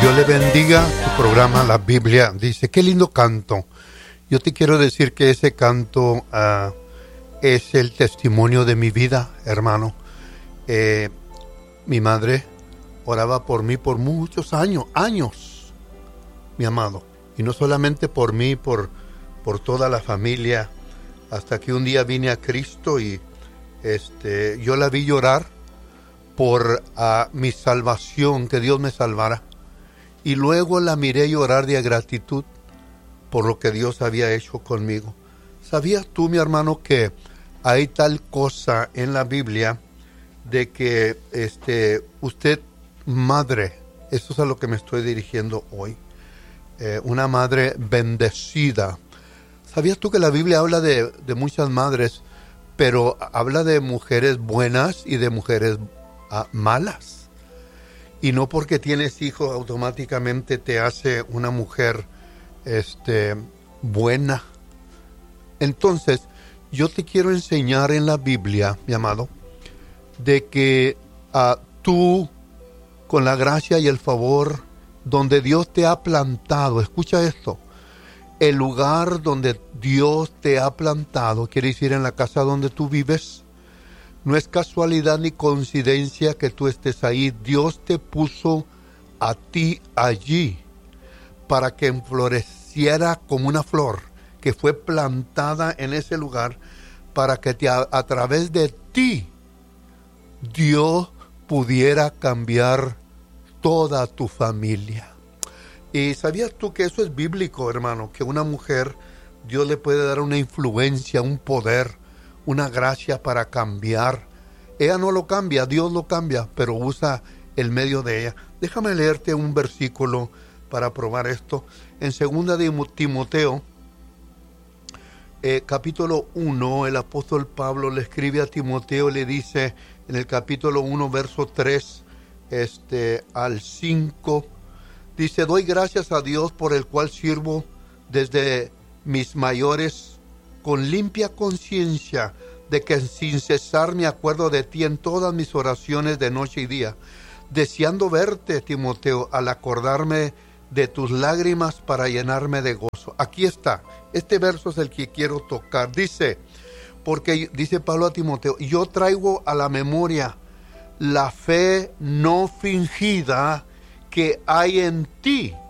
Dios le bendiga. Tu programa, la Biblia, dice, qué lindo canto. Yo te quiero decir que ese canto es el testimonio de mi vida, hermano. Mi madre oraba por mí por muchos años, mi amado. Y no solamente por mí, por toda la familia, hasta que un día vine a Cristo y yo la vi llorar por mi salvación, que Dios me salvara. Y luego la miré llorar de gratitud por lo que Dios había hecho conmigo. ¿Sabías tú, mi hermano, que hay tal cosa en la Biblia de que usted, madre, eso es a lo que me estoy dirigiendo hoy, una madre bendecida? ¿Sabías tú que la Biblia habla de muchas madres, pero habla de mujeres buenas y de mujeres malas? Y no porque tienes hijos automáticamente te hace una mujer buena. Entonces, yo te quiero enseñar en la Biblia, mi amado, de que tú, con la gracia y el favor, donde Dios te ha plantado, escucha esto, el lugar donde Dios te ha plantado, quiere decir en la casa donde tú vives, no es casualidad ni coincidencia que tú estés ahí. Dios te puso a ti allí para que floreciera como una flor que fue plantada en ese lugar, para que a través de ti Dios pudiera cambiar toda tu familia. ¿Y sabías tú que eso es bíblico, hermano? Que una mujer, Dios le puede dar una influencia, un poder, una gracia para cambiar. Ella no lo cambia, Dios lo cambia, pero usa el medio de ella. Déjame leerte un versículo para probar esto. En 2 de Timoteo, capítulo 1, el apóstol Pablo le escribe a Timoteo, le dice en el capítulo 1, verso 3 al 5, dice: doy gracias a Dios por el cual sirvo desde mis mayores con limpia conciencia, de que sin cesar me acuerdo de ti en todas mis oraciones de noche y día, deseando verte, Timoteo, al acordarme de tus lágrimas para llenarme de gozo. Aquí está, este verso es el que quiero tocar. Dice, porque dice Pablo a Timoteo, yo traigo a la memoria la fe no fingida que hay en ti,